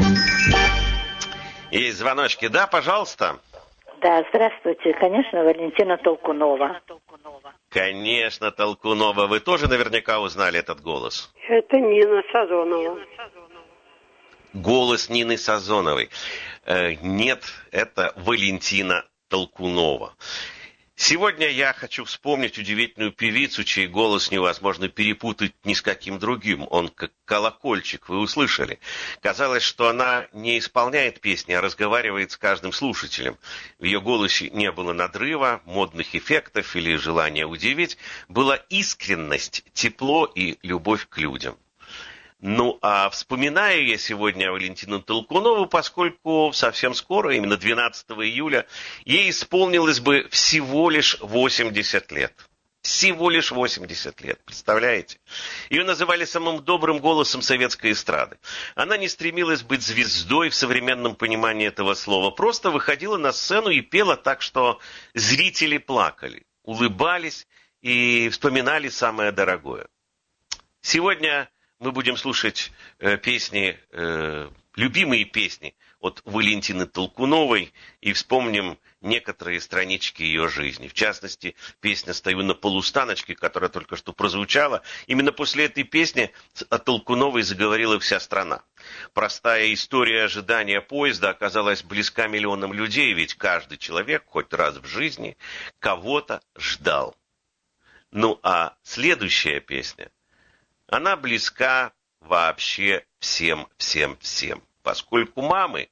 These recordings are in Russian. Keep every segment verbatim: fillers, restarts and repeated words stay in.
Есть звоночки. Да, пожалуйста. Да, здравствуйте. Конечно, Валентина Толкунова. Конечно, Толкунова. Вы тоже наверняка узнали этот голос. Это Нина Сазонова. Голос Нины Сазоновой. Э, нет, это Валентина Толкунова. Сегодня я хочу вспомнить удивительную певицу, чей голос невозможно перепутать ни с каким другим. Он как колокольчик, вы услышали. Казалось, что она не исполняет песни, а разговаривает с каждым слушателем. В ее голосе не было надрыва, модных эффектов или желания удивить. Была искренность, тепло и любовь к людям. Ну, а вспоминаю я сегодня Валентину Толкунову, поскольку совсем скоро, именно двенадцатого июля, ей исполнилось бы всего лишь восемьдесят лет. Всего лишь восемьдесят лет, представляете? Ее называли самым добрым голосом советской эстрады. Она не стремилась быть звездой в современном понимании этого слова, просто выходила на сцену и пела так, что зрители плакали, улыбались и вспоминали самое дорогое. Сегодня мы будем слушать э, песни, э, любимые песни от Валентины Толкуновой и вспомним некоторые странички ее жизни. В частности, песня «Стою на полустаночке», которая только что прозвучала. Именно после этой песни о Толкуновой заговорила вся страна. Простая история ожидания поезда оказалась близка миллионам людей, ведь каждый человек хоть раз в жизни кого-то ждал. Ну а следующая песня, она близка вообще всем, всем, всем, поскольку мамы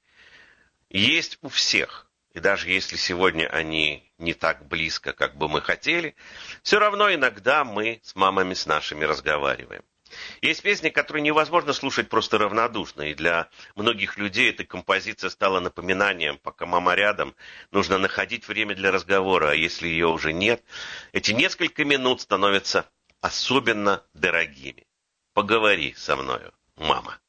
есть у всех. И даже если сегодня они не так близко, как бы мы хотели, все равно иногда мы с мамами с нашими разговариваем. Есть песни, которые невозможно слушать просто равнодушно, и для многих людей эта композиция стала напоминанием: пока мама рядом, нужно находить время для разговора, а если ее уже нет, эти несколько минут становятся особенно дорогими. Поговори со мною, мама.